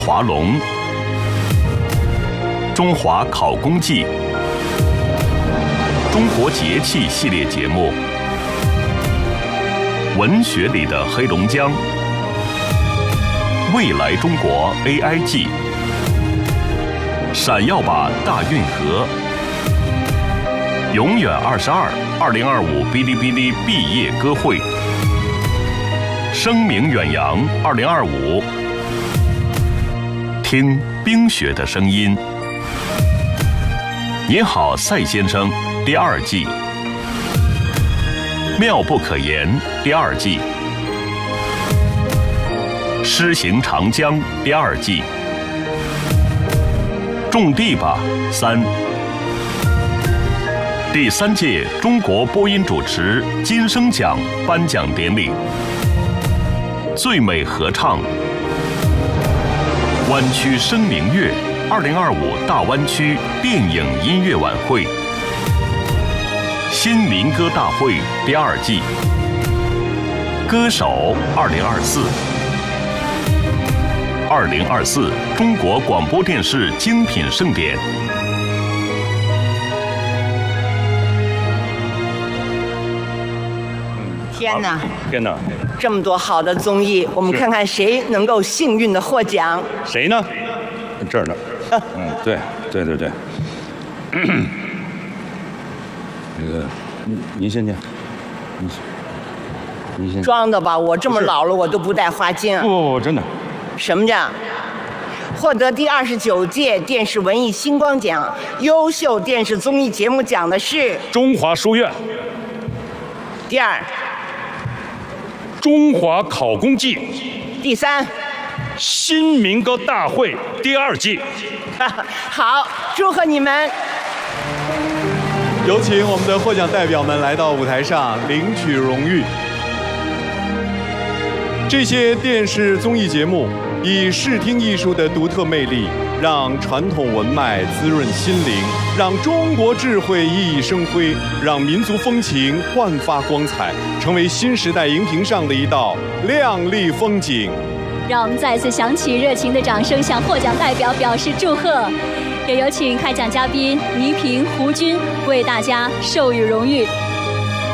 华龙、中华考工记、中国节气系列节目、文学里的黑龙江、未来中国 AI 季、闪耀吧大运河、永远222025哔哩哔哩毕业歌会、声名远扬2025，听冰雪的声音。你好，赛先生第2季，妙不可言第2季，诗行长江第2季，种地吧3，第3届中国播音主持金声奖颁奖典礼，最美合唱，湾区声明月2025大湾区电影音乐晚会，新民歌大会第2季，歌手2024中国广播电视精品盛典。 天哪！ 天哪！ 这么多好的综艺，我们看看谁能够幸运的获奖？ 谁呢？这儿呢。对。那个，您先去。您先。 装的吧，我这么老了，我都不戴花镜。 不，真的。 什么奖？获得第29届电视文艺星光奖优秀电视综艺节目奖的是中华书院。 第2。 中华考工记。 第3。 新民歌大会第2季。 好，祝贺你们！ 有请我们的获奖代表们来到舞台上领取荣誉。这些电视综艺节目以视听艺术的独特魅力，让传统文脉滋润心灵，让中国智慧熠熠生辉，让民族风情焕发光彩，成为新时代荧屏上的一道亮丽风景。 让我们再次响起热情的掌声，向获奖代表表示祝贺。也有请开讲嘉宾倪萍、胡军为大家授予荣誉。